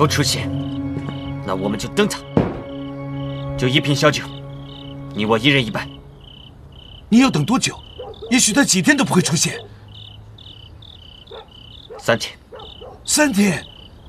不出现，那我们就等他。就1瓶小酒，你我1人1半。 你要等多久？也许他几天都不会出现。 3天。 3天。